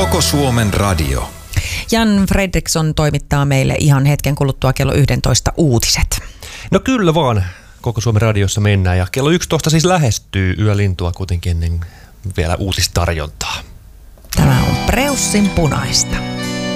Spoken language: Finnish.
Koko Suomen radio. Jan Fredriksson toimittaa meille ihan hetken kuluttua kello 11 uutiset. No kyllä vaan, Koko Suomen radiossa mennään ja kello 11 siis lähestyy Yölintua kuitenkin ennen vielä uutistarjontaa. Tämä on Preussin punaista.